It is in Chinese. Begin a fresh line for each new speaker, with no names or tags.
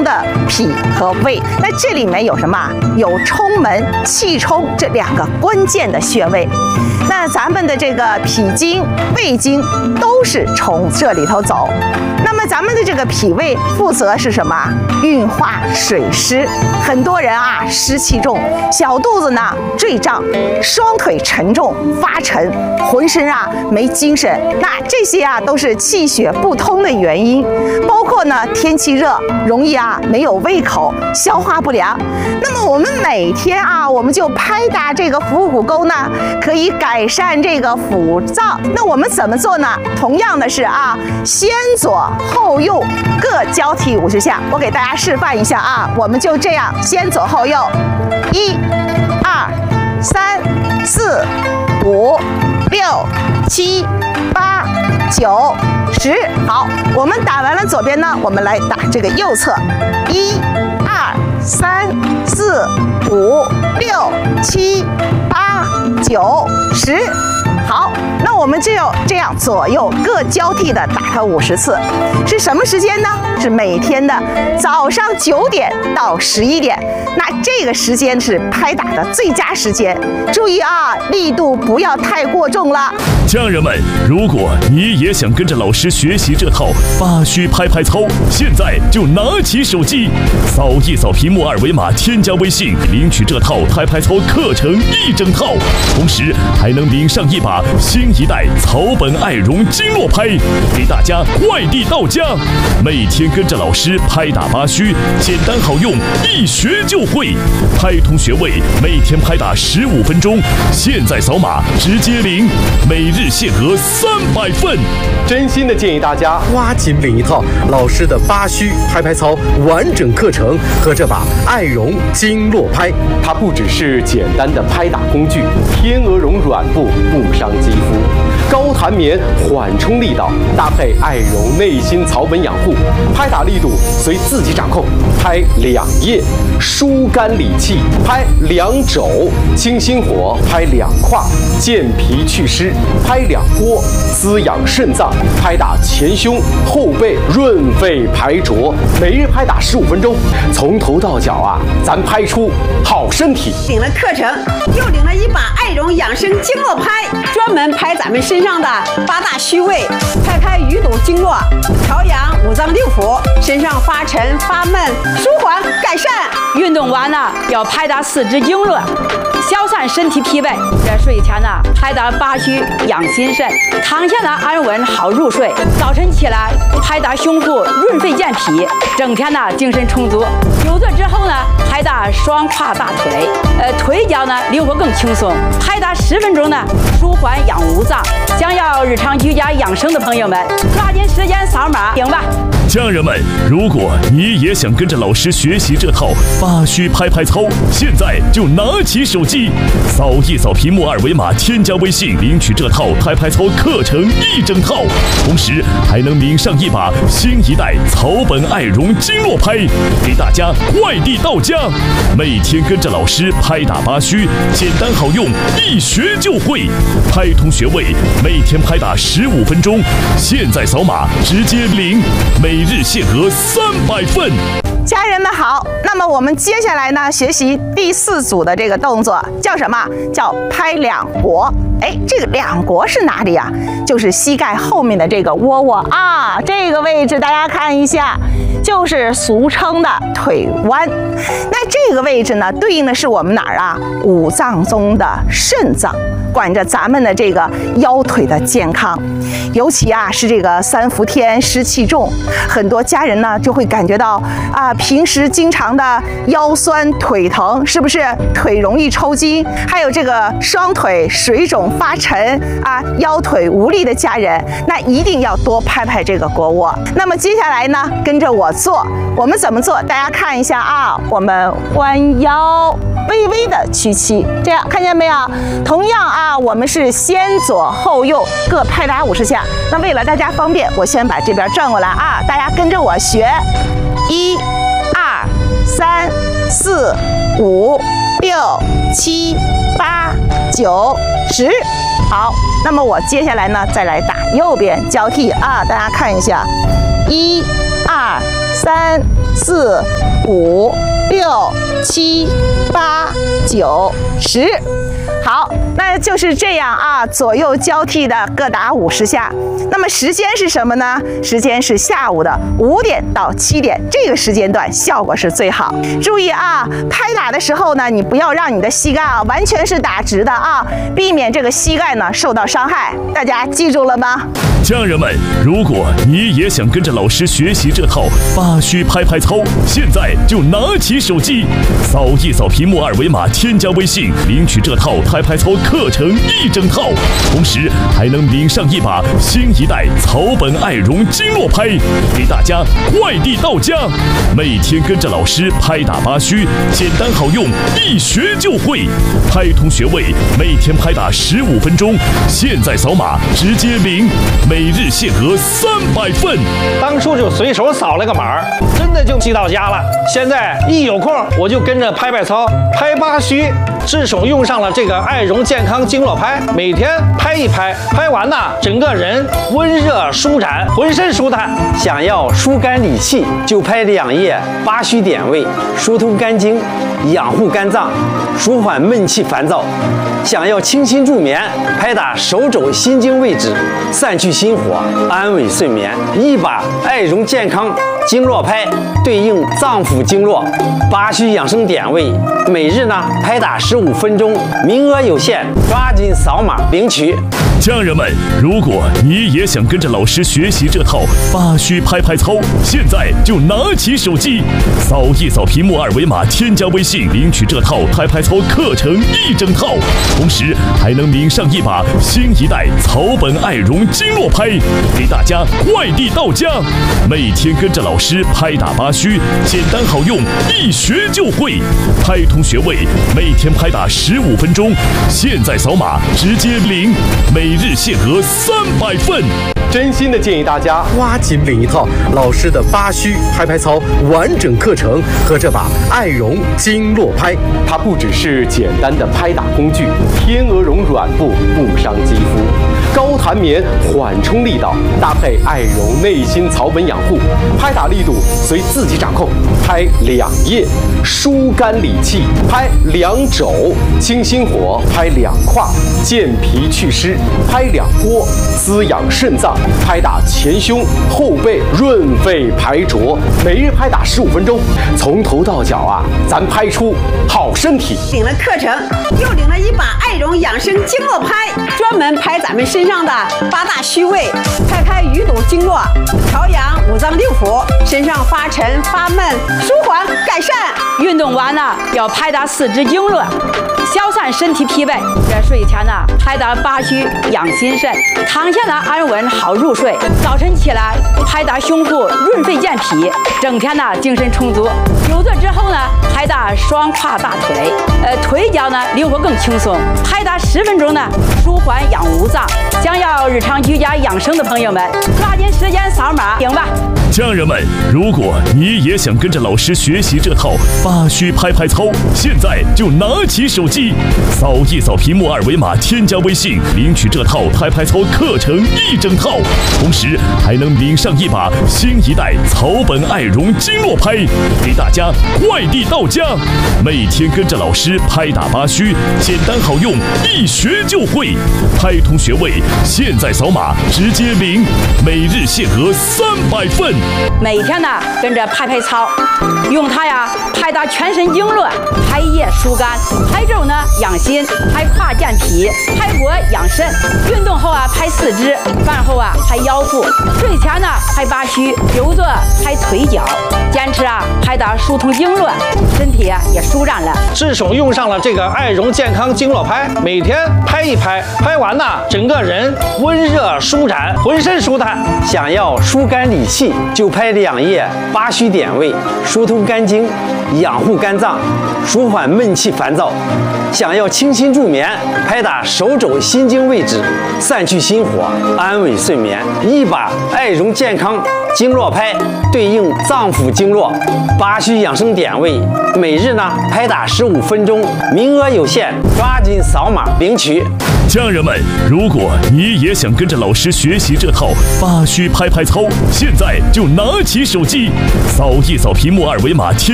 的脾和胃。那这里面有什么？有冲门、气冲这2个关键的穴位。那咱们的这个脾经、胃经都是从这里头走。那么咱们的这个脾胃负责是什么？运化水湿。很多人啊湿气重，小肚子呢坠胀，双腿沉重发沉，浑身啊没精神。那这些啊都是气血不通的原因。包括呢天气热，容易啊没有胃口，消化不良。那么我们每天啊，我们就拍打这个腹股沟呢，可以改善这个腹胀。那我们怎么做呢？同样的是啊，先左后右各交替50下。我给大家示范一下啊，我们就这样先左后右，1、2、3、4、5、6、7、8、9、10。好，我们打完了左边呢，我们来打这个右侧，1、2、3、4、5、6、7、8、9、10。好，那我们就这样左右各交替的打它50次，是什么时间呢？是每天的早上9点到11点，那这个时间是拍打的最佳时间。注意啊，力度不要太过重了。
家人们，如果你也想跟着老师学习这套八虚拍拍操，现在就拿起手机，扫一扫屏幕2维码，添加微信，领取这套拍拍操课程1整套，同时还能领上一把新一代草本爱绒经络拍，给大家快递到家。每天跟着老师拍打八虚，简单好用，一学就会。拍通穴位，每天拍打15分钟，现在扫码直接领，每日限额300份。
真心的建议大家抓紧领一套老师的八虚拍拍操完整课程和这把爱绒经络拍。它不只是简单的拍打工具，天鹅绒软布不伤肌肤，高弹棉缓冲力道，搭配爱绒内心草本养护，拍打力度随自己掌控。拍2腋，疏肝理气；拍2肘，清心火；拍2胯，健脾祛湿；拍2锅，滋养肾脏；拍打前胸、后背，润肺排浊。每日拍打15分钟，从头到脚啊，咱拍出好身体。
领了课程，又领了一把爱绒养生经络拍，专门拍咱们身上的8大虚位，拍鱼肚经络，调养5脏6腑，身上发沉发闷，舒缓改善。
运动完呢，要拍打4肢经络，消散身体疲惫。这睡前呢，拍打八虚养心肾，躺下呢安稳好入睡。早晨起来拍打胸腹润肺健脾，整天呢精神充足。久坐之后呢，拍打双胯大腿，腿脚呢灵活更轻松。拍打10分钟呢，舒缓养五脏。想要日常居家养生的朋友们，抓紧时间扫码领吧。
家人们，如果你也想跟着老师学习这套八虚拍拍操，现在就拿起手机，扫一扫屏幕2维码，添加微信，领取这套拍拍操课程1整套，同时还能领上一把新一代草本爱绒经络拍，给大家快递到家。每天跟着老师拍打八虚，简单好用，一学就会。拍通穴位，每天拍打15分钟，现在扫码直接领，每日限额300份。
家人们好，那么我们接下来呢，学习第4组的这个动作叫什么？叫拍2腘。这个2腘是哪里呀？就是膝盖后面的这个窝窝啊，这个位置大家看一下，就是俗称的腿弯。那这个位置呢，对应的是我们哪儿啊？5脏中的肾脏，管着咱们的这个腰腿的健康。尤其啊是这个3伏天湿气重，很多家人呢就会感觉到啊，平时经常的腰酸腿疼，是不是腿容易抽筋？还有这个双腿水肿发沉啊，腰腿无力的家人，那一定要多拍拍这个腘窝。那么接下来呢，跟着我做，我们怎么做？大家看一下啊，我们弯腰，微微的屈膝，这样看见没有？同样啊，我们是先左后右各拍打50下。那为了大家方便，我先把这边转过来啊，大家跟着我学，1、2、3、4、5、6、7、8、9、10。好，那么我接下来呢，再来打右边交替啊，大家看一下，1、2、 3、4、5、6、7、8、9、10。好，那就是这样啊，左右交替的各打50下。那么时间是什么呢？时间是下午的5点到7点，这个时间段效果是最好。注意啊，拍打的时候呢，你不要让你的膝盖啊完全是打直的啊，避免这个膝盖呢受到伤害。大家记住了吗？
家人们，如果你也想跟着老师学习这套8虚拍拍操，现在就拿起手机，扫一扫屏幕2维码，添加微信，领取这套拍拍操课程1整套，同时还能领上一把新一代草本爱绒经络拍，给大家快递到家。每天跟着老师拍打8虚，简单好用，一学就会。拍通学位，每天拍打15分钟，现在扫码直接领。每日限额300份，
当初就随手扫了个码，真的就寄到家了。现在一有空我就跟着拍拍操，拍8虚，自从用上了这个爱绒健康经络拍，每天拍一拍，拍完呢，整个人温热舒展，浑身舒坦。
想要疏肝理气，就拍2页8虚点位，疏通肝经，养护肝脏，舒缓闷气烦躁。想要清新助眠，拍打手肘心经位置，散去心火，安稳睡眠。一把爱绒健康经络拍对应脏腑经络8虚养生点位，每日呢拍打15分钟，名额有限，抓紧扫码领取。
家人们，如果你也想跟着老师学习这套8虚拍拍操，现在就拿起手机，扫一扫屏幕2维码，添加微信，领取这套拍拍操课程1整套，同时还能领上一把新一代草本爱绒经络拍，给大家快递到家。每天跟着老师拍打8虚，简单好用，一学就会。拍通学位，每天拍打15分钟，现在扫码直接领。每日限额300份，
真心的建议大家抓紧领一套老师的8虚拍拍操完整课程和这把爱绒经络拍。它不只是简单的拍打工具，天鹅绒软布不伤肌肤，高弹棉缓冲力道，搭配爱绒内心草本养护，拍打力度随自己掌控。拍2页疏肝理气，拍2肘清心火，拍2胯健脾祛湿，拍2锅滋养肾脏，拍打前胸后背润肺排浊。每日拍打15分钟，从头到脚啊，咱拍出好身体。
领了课程，又领了一把爱绒养生经络拍，专门拍咱们身上的8大虚位，拍开鱼肚经络，调养5脏6腑，身上发沉发闷，舒缓改善。
运动完呢，要拍打4肢经络，消散身体疲惫。这睡前呢，拍打8虚养心肾，躺下呢安稳好入睡。早晨起来拍打胸腹润肺健脾，整天呢精神充足。久坐之后呢，拍打双胯大腿，腿脚呢灵活更轻松。拍打10分钟呢，舒缓养五脏。想要日常居家养生的朋友们，抓紧时间扫码领吧。
家人们，如果你也想跟着老师学习这套8虚拍拍操，现在就拿起手机，扫一扫屏幕2维码，添加微信，领取这套拍拍操课程1整套，同时还能领上一把新一代草本爱绒经络拍，给大家快递到家。每天跟着老师拍打8虚，简单好用，一学就会。拍通学位，现在扫码直接领。每日限额300份。
每天呢跟着拍拍操，用它呀拍打全身经络，拍腋疏肝，拍肘呢养心，拍胯健脾，拍脖养肾。运动后啊拍4肢，饭后啊拍腰腹，睡前呢拍8虚，久坐拍腿脚。坚持啊拍打疏通经络，身体啊也舒展了。
自从用上了这个爱绒健康经络拍，每天拍一拍，拍完呢，整个人温热舒展，浑身舒坦。
想要疏肝理气，就拍2页8虚点位，疏通肝经，养护肝脏，舒缓缓闷气烦躁。想要清新助眠，拍打手肘心经位置，散去心火，安稳睡眠。一把爱容健康经络拍对应脏腑经络八虚养生点位，每日呢拍打15分钟，名额有限，抓紧扫码领取。
家人们，如果你也想跟着老师学习这套八虚拍拍操，现在就拿起手机，扫一扫屏幕二维码，